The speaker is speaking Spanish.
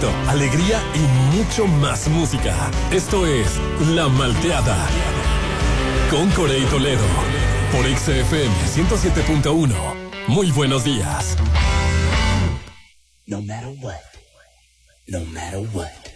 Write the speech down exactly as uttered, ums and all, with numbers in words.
éxito, alegría y mucho más música. Esto es La Malteada con Corey Toledo por X F M ciento siete punto uno. Muy buenos días. No matter what, no matter what.